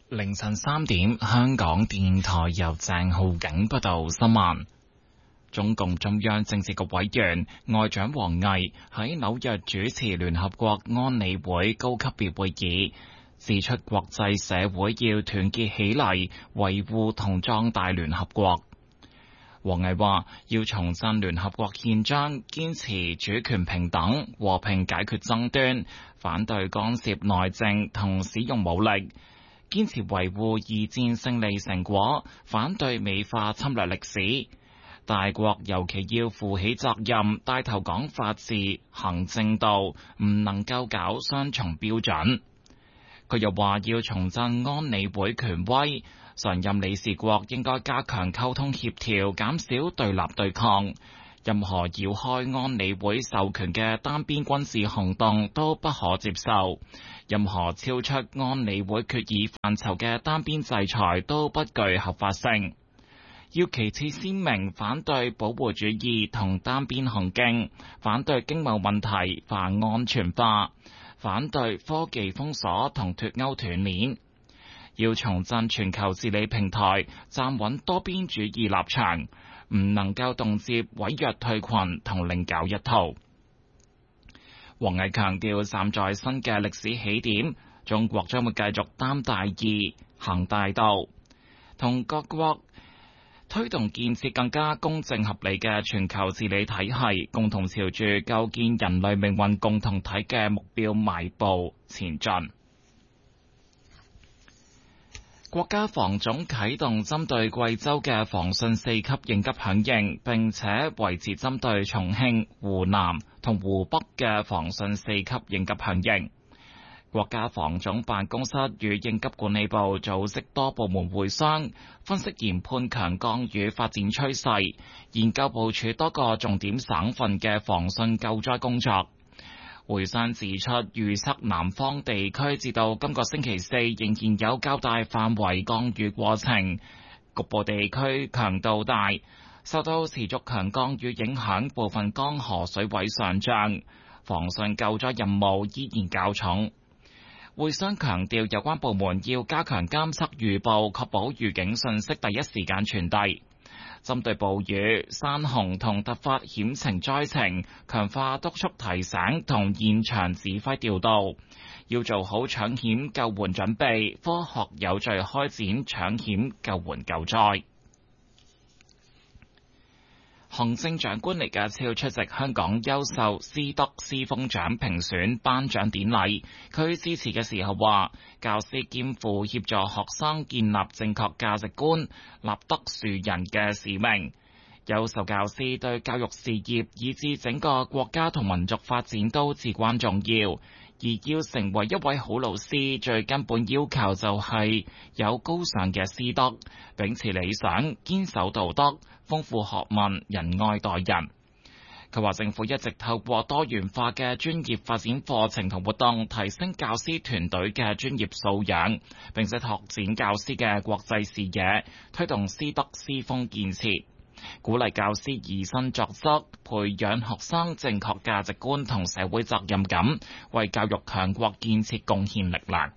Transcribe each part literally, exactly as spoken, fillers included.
凌晨三點，香港電台由鄭浩景報道新聞。中共中央政治局委員外長王毅喺紐約主持聯合國安理會高級別會議，指出國際社會要團結起嚟，維護同壯大聯合國。王毅話要重振聯合國憲章，堅持主權平等、和平解決爭端，反對干涉內政同使用武力，堅持維護二戰勝利成果，反對美化侵略歷史。大國尤其要負起責任，帶頭講法治、行正道，唔能夠搞雙重標準。佢又話要重振安理會權威，常任理事國應該加強溝通協調，減少對立對抗。任何繞開安理會授權嘅單邊軍事行動都不可接受，任何超出安理會決議範疇嘅單邊制裁都不具合法性。要旗幟鮮明反對保護主義同單邊行徑，反對經貿問題泛安全化，反對科技封鎖同脫鈎斷鏈。要重振全球治理平台，站穩多邊主義立場，唔能夠動輒毀約退群同另搞一套。王毅強調，站在新嘅歷史起點，中國將會繼續擔大義、行大道，同各國推動建設更加公正合理嘅全球治理體系，共同朝住構建人類命運共同體嘅目標邁步前進。國家防總啟動針對貴州嘅防汛四級應急響應，並且維持針對重慶、湖南同湖北嘅防汛四級應急響應。國家防總辦公室與應急管理部組織多部門會商，分析研判強降雨發展趨勢，研究部署多個重點省份嘅防汛救災工作。會商指出，預測南方地區至到今個星期四仍然有較大範圍降雨過程，局部地區強度大，受到持續強降雨影響，部分江河水位上漲，防汛救災任務依然較重。會商強調，有關部門要加強監測預報，確保預警信息第一時間傳遞。針對暴雨、山洪同突發險情災情，強化督促提醒同現場指揮調度，要做好搶險救援準備，科學有序開展搶險救援救災。行政長官李家超出席香港優秀師德師風獎評選頒獎典禮，佢致辭嘅時候話，教師肩負協助學生建立正確價值觀、立德樹人嘅使命。優秀教師對教育事業以至整個國家同民族發展都至關重要，而要成為一位好老師，最根本要求就係有高尚嘅師德，秉持理想，堅守道德，豐富學問，仁愛待人。佢話政府一直透過多元化嘅專業發展課程同活動，提升教師團隊嘅專業素養，並且拓展教師嘅國際視野，推動師德師風建設，鼓勵教師以身作則，培養學生正確價值觀同社會責任感，為教育強國建設貢獻力量。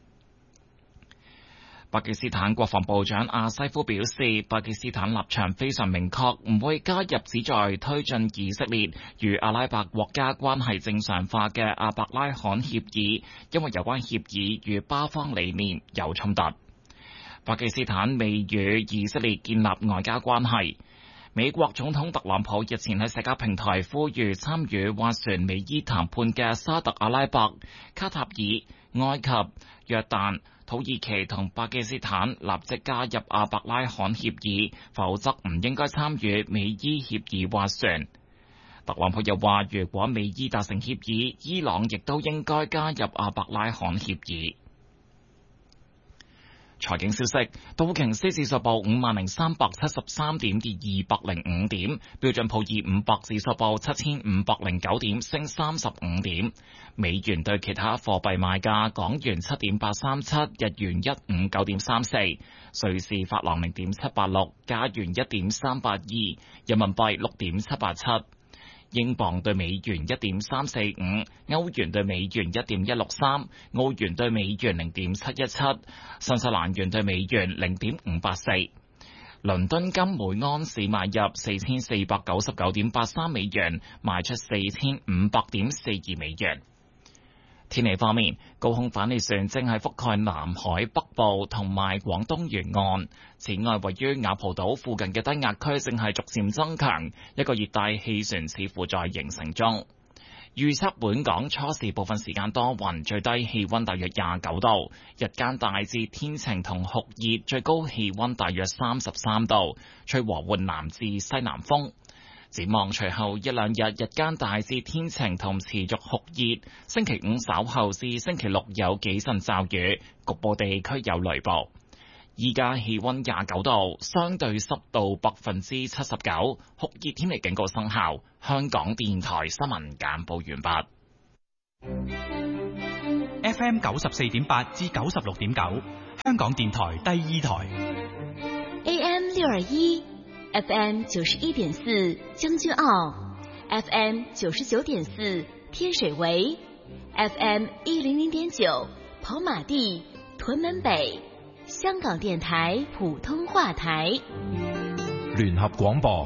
巴基斯坦國防部長阿西夫表示，巴基斯坦立場非常明確，唔會加入旨在推進以色列與阿拉伯國家關係正常化嘅阿伯拉罕協議，因為有關協議與巴方理念有衝突。巴基斯坦未與以色列建立外交關係。美國總統特朗普日前喺社交平台呼籲參與斡旋美伊談判嘅沙特阿拉伯、卡塔爾、埃及、約旦、土耳其同巴基斯坦立即加入阿伯拉罕協議，否則唔應該參與美伊協議斡旋。特朗普又話，如果美伊達成協議，伊朗亦都應該加入阿伯拉罕協議。財經消息，道瓊斯指數報五萬零三百七十三點，跌二百零五點；標準普爾五百指數報七千五百零九點，升三十五點。美元對其他貨幣賣價：港元七點八三七，日元一五九點三四，瑞士法郎零點七八六，加元一點三八二，人民幣六點七八七， 英鎊對美元一點三四五，歐元對美元一點一六三，澳元對美元零點七一七，新西蘭元對美元零點五八四。倫敦金每盎司買入四千四百九十九點八三美元，賣出四千五百點四二美元。天氣方面，高空反氣旋正係覆蓋南海北部同埋廣東沿岸。此外，位於雅蒲島附近嘅低壓區正係逐漸增強，一個熱帶氣旋似乎在形成中。預測本港初時部分時間多雲，最低氣溫大約廿九度，日間大致天晴同酷熱，最高氣溫大約三十三度，吹和緩南至西南風。展望隨後一兩日，日間大致天晴同持續酷熱，星期五稍後至星期六有幾陣驟雨，局部地區有雷暴。依家氣溫廿九度，相對濕度百分之七十九，酷熱天氣警告生效。香港電台新聞簡報完畢。F M 九十四點八至九十六點九，香港電台第二台。 A M 六二一，F M 九十一點四將軍澳 ，F M 九十九點四天水圍 ，F M 一零零點九跑馬地屯門北。香港電台普通話台， 聯合廣播。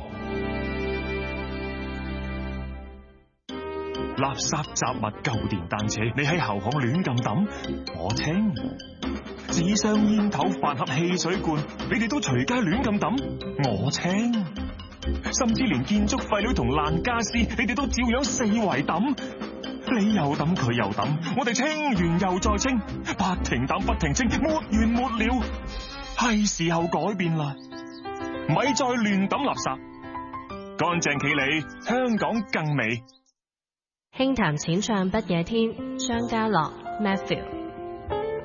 垃圾雜物、舊電單車，你喺後巷亂咁抌，我清；紙箱、煙頭、飯盒、汽水罐，你哋都隨街亂咁抌，我清；甚至連建築廢料同爛家私，你哋都照樣四圍抌。你又抌，佢又抌，我哋清完又再清，不停抌不停清，沒完沒了。係時候改變啦，咪再亂抌垃圾，乾淨企理，香港更美。 輕談淺唱不夜天，張家樂 Matthew。